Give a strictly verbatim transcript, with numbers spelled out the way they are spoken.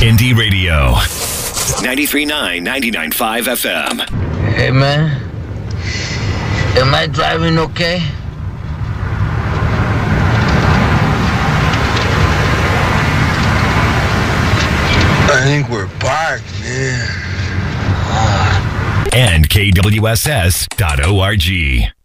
Indie Radio. ninety-three point nine, ninety-nine point five F M. Hey, man. Am I driving okay? I think we're parked, man. And K W S S dot org.